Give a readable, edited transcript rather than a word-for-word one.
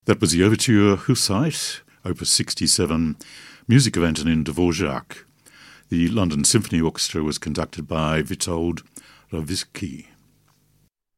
That was the Overture Hussite, Opus 67, music of Antonin Dvorak. The London Symphony Orchestra was conducted by Witold Rawicki.